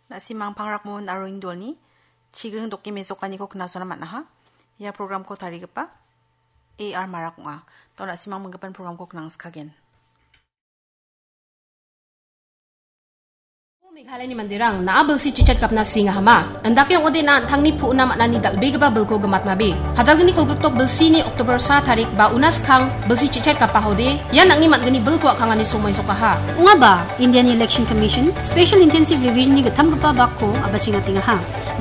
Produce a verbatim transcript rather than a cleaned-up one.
Nasimang pangrak mo na aro indol ni, chigring doki mesok kaniko knaso naman na ha. Ya program ko tari pa, A R marak nga. To nasimang magapan program ko knang skagen. Meghalaya ni Mandirang naabal si Chichat kap na singa hama. Andak yung odi na tangni po na maknani dalbig ba belko gamat mabi. Hadal gani kulgrutok belsi ni Oktober sa tarik ba unas kang belsi Chichat kap pahode. Yan ang imat gani belko kang ani sumay sokaha. Unga ba Indian Election Commission Special Intensive Revision ni gatam gapa bako abachinga tinga ha.